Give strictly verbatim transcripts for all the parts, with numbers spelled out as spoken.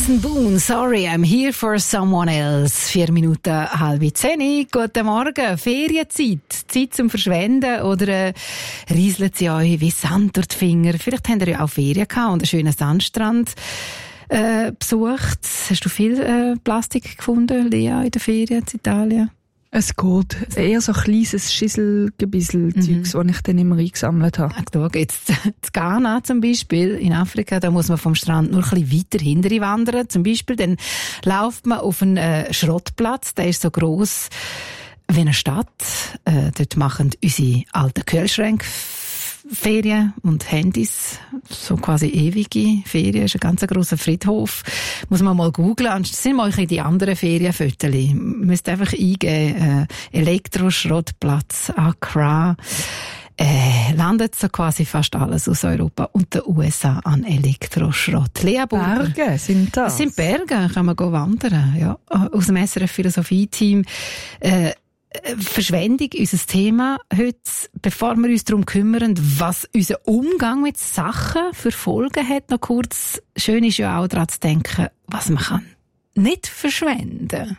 Jason Boone, sorry, I'm here for someone else. Vier Minuten, halb zehn. Guten Morgen. Ferienzeit. Zeit zum Verschwenden oder äh, rieselt sie euch wie Sand durch die Finger? Vielleicht habt ihr ja auch Ferien gehabt und einen schönen Sandstrand äh, besucht. Hast du viel äh, Plastik gefunden, Lea, in den Ferien in Italien? Es geht. Eher so ein kleines Schisselgebissel-Zeugs, mhm. das ich dann immer eingesammelt habe. Ach, jetzt in Ghana zum Beispiel, in Afrika, da muss man vom Strand nur ein bisschen weiter hinterher wandern. Zum Beispiel, dann läuft man auf einen äh, Schrottplatz, der ist so gross wie eine Stadt. Äh, dort machen unsere alten Kühlschränke Ferien und Handys, so quasi ewige Ferien, ist ein ganz grosser Friedhof. Muss man mal googlen. Das sind mal die anderen Ferienfotos. Müsst einfach eingeben, äh, Elektroschrottplatz, Accra. Äh, landet so quasi fast alles aus Europa und den U S A an Elektroschrott. Lea Burger. Berge sind das? Das sind Berge, kann man go wandern, ja. Aus dem S R F Philosophie-Team. Äh, Verschwendung, unser Thema heute, bevor wir uns darum kümmern, was unser Umgang mit Sachen für Folgen hat, noch kurz, schön ist ja auch daran zu denken, was man kann nicht verschwenden.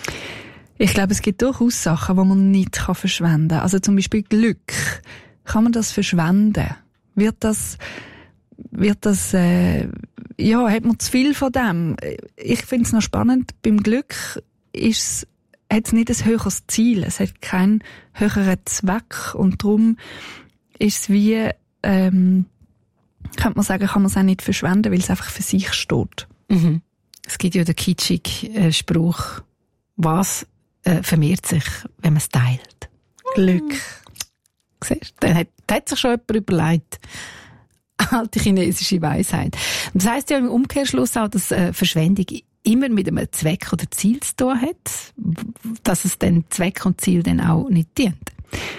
Ich glaube, es gibt durchaus Sachen, die man nicht verschwenden kann. Also zum Beispiel Glück. Kann man das verschwenden? Wird das, wird das, äh, ja, hat man zu viel von dem? Ich finde es noch spannend, beim Glück ist es hat es nicht ein höheres Ziel, es hat keinen höheren Zweck und darum ist es wie, ähm, könnte man sagen, kann man es auch nicht verschwenden, weil es einfach für sich steht. Mhm. Es gibt ja den kitschigen Spruch, was äh, vermehrt sich, wenn man es teilt? Glück. Siehst du, da hat, da hat sich schon jemand überlegt. Alte chinesische Weisheit. Das heisst ja im Umkehrschluss auch, dass äh, Verschwendung immer mit einem Zweck oder Ziel zu tun hat, dass es dann Zweck und Ziel dann auch nicht dient.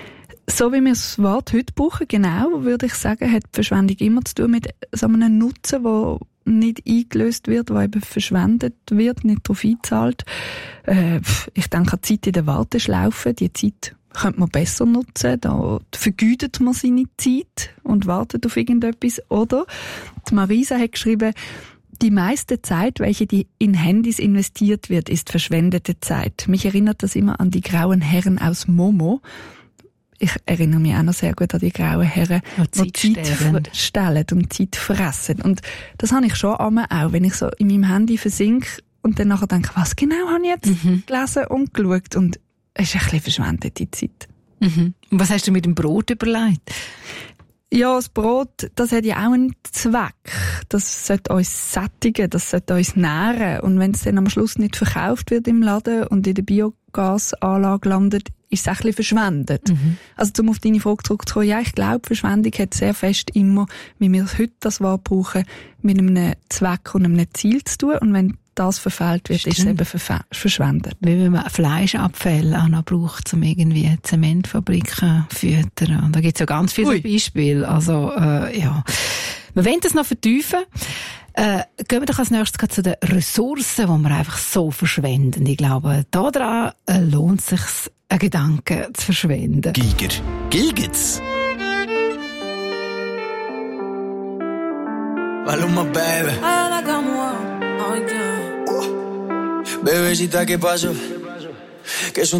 So wie wir das Wort heute brauchen, genau, würde ich sagen, hat Verschwendung immer zu tun mit so einem Nutzen, der nicht eingelöst wird, der eben verschwendet wird, nicht darauf einzahlt. Äh, ich denke an die Zeit in der Warteschlaufe, die Zeit könnte man besser nutzen, da vergeudet man seine Zeit und wartet auf irgendetwas. Oder die Marisa hat geschrieben, die meiste Zeit, welche die in Handys investiert wird, ist verschwendete Zeit. Mich erinnert das immer an die grauen Herren aus Momo. Ich erinnere mich auch noch sehr gut an die grauen Herren, die Zeit, Zeit stellen und Zeit fressen. Und das habe ich schon einmal auch, wenn ich so in meinem Handy versinke und dann nachher denke, was genau habe ich jetzt mhm. gelesen und geschaut? Und es ist ein bisschen verschwendete Zeit. Mhm. Und was hast du mit dem Brot überlegt? Ja, das Brot, das hat ja auch einen Zweck. Das sollte uns sättigen, das sollte uns nähren. Und wenn es dann am Schluss nicht verkauft wird im Laden und in der Biogasanlage landet, ist es ein bisschen verschwendet. Mhm. Also, um auf deine Frage zurückzukommen, ja, ich glaube, Verschwendung hat sehr fest immer, wie wir heute das Wort brauchen, mit einem Zweck und einem Ziel zu tun. Und wenn das verfehlt wird, Stimmt. ist es eben verfe- verschwendet. Wie wenn man Fleischabfälle auch noch braucht, um irgendwie Zementfabriken zu füttern. Und da gibt es ja ganz viele Ui. Beispiele. Also, äh, ja. Wir wollen das noch vertiefen. Äh, gehen wir doch als nächstes zu den Ressourcen, die wir einfach so verschwenden. Ich glaube, daran äh, lohnt es sich, einen Gedanken zu verschwenden. Giger. Gilgits. Maluma, baby. Habla como hoy. Bebecita, ¿qué pasó? Que son